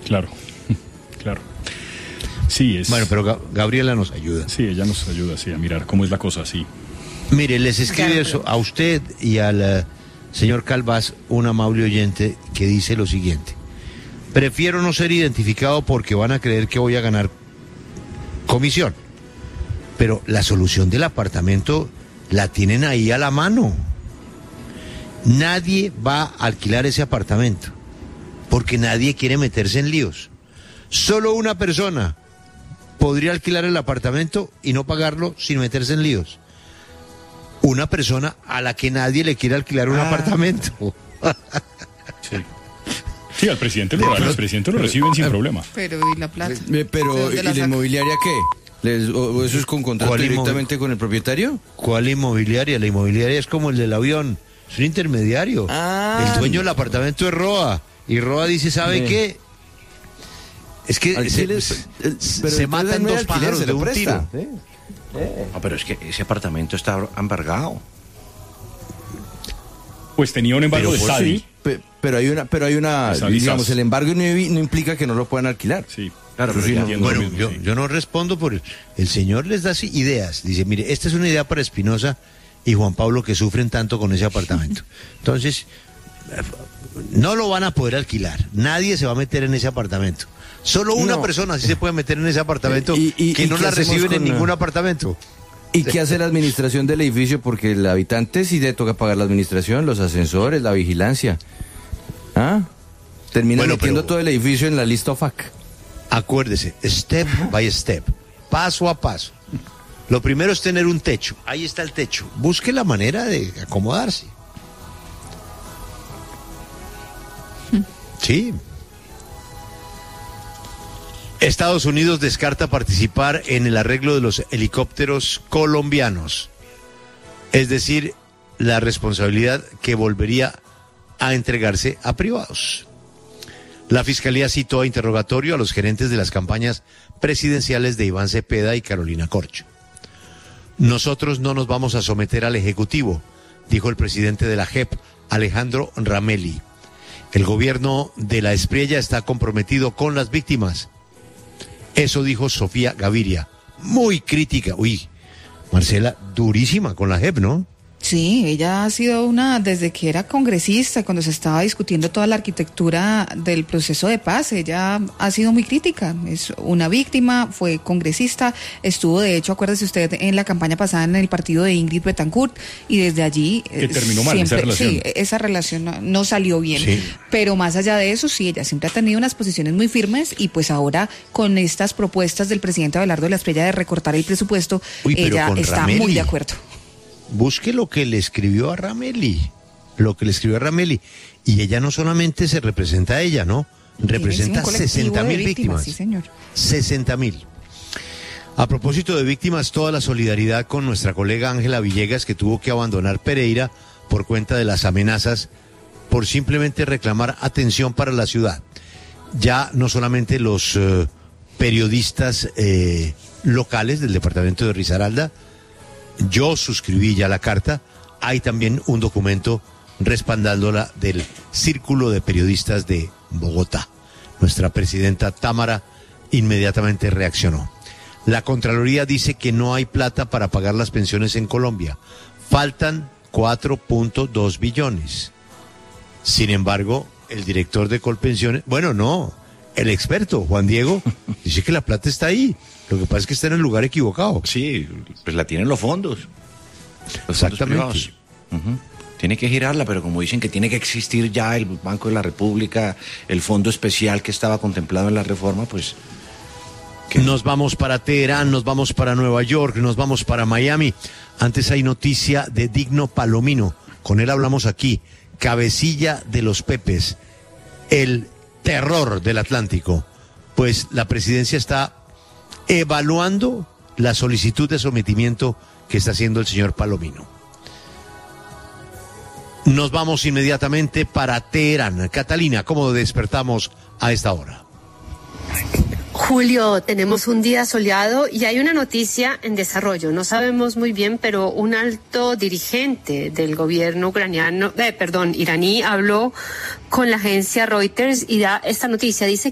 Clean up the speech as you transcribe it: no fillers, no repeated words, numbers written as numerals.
Claro, claro. Sí, es... Bueno, pero Gabriela nos ayuda. Sí, ella nos ayuda, sí, a mirar cómo es la cosa, sí. Mire, les escribe eso a usted y al señor Calvás, un amable oyente, que dice lo siguiente: prefiero no ser identificado porque van a creer que voy a ganar comisión, pero la solución del apartamento la tienen ahí a la mano. Nadie va a alquilar ese apartamento porque nadie quiere meterse en líos. Solo una persona podría alquilar el apartamento y no pagarlo sin meterse en líos. Una persona a la que nadie le quiere alquilar un apartamento. Sí. Sí, al presidente los presidentes lo reciben sin problema. Pero, ¿y la plata? Pero, ¿y la inmobiliaria qué? ¿O eso es con contrato directamente con el propietario? ¿Cuál inmobiliaria? La inmobiliaria es como el del avión, es un intermediario. El dueño del apartamento es ROA, y ROA dice, ¿sabe qué? Es que se matan dos pájaros de un tiro. No, pero es que ese apartamento está embargado. Pues tenía un embargo de Sadi. Sí, pero hay una digamos, el embargo no implica que no lo puedan alquilar. Sí, claro, pero bueno, yo no respondo por el señor les da ideas. Dice, mire, esta es una idea para Espinosa y Juan Pablo, que sufren tanto con ese apartamento. Entonces, no lo van a poder alquilar. Nadie se va a meter en ese apartamento. Solo una persona sí se puede meter en ese apartamento que no la reciben en ningún apartamento. ¿Y qué hace la administración del edificio? Porque el habitante sí le toca pagar la administración, los ascensores, la vigilancia. Termina metiendo todo el edificio en la lista OFAC. Acuérdese, step by step, paso a paso. Lo primero es tener un techo. Ahí está el techo. Busque la manera de acomodarse. Sí. Estados Unidos descarta participar en el arreglo de los helicópteros colombianos. Es decir, la responsabilidad que volvería a entregarse a privados. La Fiscalía citó a interrogatorio a los gerentes de las campañas presidenciales de Iván Cepeda y Carolina Corcho. Nosotros no nos vamos a someter al Ejecutivo, dijo el presidente de la JEP, Alejandro Ramelli. El gobierno de la Espriella está comprometido con las víctimas. Eso dijo Sofía Gaviria, muy crítica. Uy, Marcela, durísima con la JEP, ¿no? Sí, ella ha sido desde que era congresista, cuando se estaba discutiendo toda la arquitectura del proceso de paz, ella ha sido muy crítica, es una víctima, fue congresista, estuvo de hecho, acuérdese usted, en la campaña pasada en el partido de Ingrid Betancourt, y desde allí... Que terminó mal esa relación. Sí, esa relación no salió bien, sí. Pero más allá de eso, sí, ella siempre ha tenido unas posiciones muy firmes, y pues ahora con estas propuestas del presidente Abelardo de la Espriella de recortar el presupuesto, ella está Ramelli muy de acuerdo. Busque lo que le escribió a Ramelli, y ella no solamente se representa a ella, ¿no? Representa 60,000 víctimas. Sí, señor. 60,000. A propósito de víctimas, toda la solidaridad con nuestra colega Ángela Villegas, que tuvo que abandonar Pereira por cuenta de las amenazas por simplemente reclamar atención para la ciudad. Ya no solamente los periodistas locales del departamento de Risaralda, yo suscribí ya la carta, hay también un documento respaldándola del Círculo de Periodistas de Bogotá. Nuestra presidenta Támara inmediatamente reaccionó. La Contraloría dice que no hay plata para pagar las pensiones en Colombia. Faltan 4.2 billones. Sin embargo, el director de Colpensiones, el experto, Juan Diego, dice que la plata está ahí. Lo que pasa es que está en el lugar equivocado. Sí, pues la tienen los fondos. Exactamente. Fondos privados. Tiene que girarla, pero como dicen que tiene que existir ya el Banco de la República, el fondo especial que estaba contemplado en la reforma, pues... Nos vamos para Teherán, nos vamos para Nueva York, nos vamos para Miami. Antes hay noticia de Digno Palomino. Con él hablamos aquí. Cabecilla de los Pepes. El terror del Atlántico. Pues la presidencia está evaluando la solicitud de sometimiento que está haciendo el señor Palomino. Nos vamos inmediatamente para Teherán. Catalina, ¿cómo despertamos a esta hora? Julio, tenemos un día soleado y hay una noticia en desarrollo. No sabemos muy bien, pero un alto dirigente del gobierno iraní habló con la agencia Reuters y da esta noticia. Dice